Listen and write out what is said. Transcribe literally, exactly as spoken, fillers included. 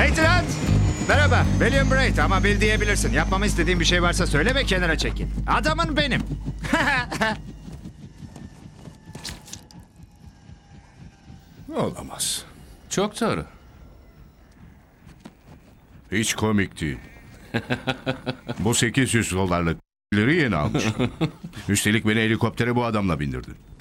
Maitland! Merhaba, William Braid ama Bill diyebilirsin. Yapmamı istediğin bir şey varsa söyle ve kenara çekil. Adamın benim. Olamaz. Çok doğru. Hiç komik değil. Bu sekiz yüz dolarlık yeni almış. Üstelik beni helikoptere bu adamla bindirdin.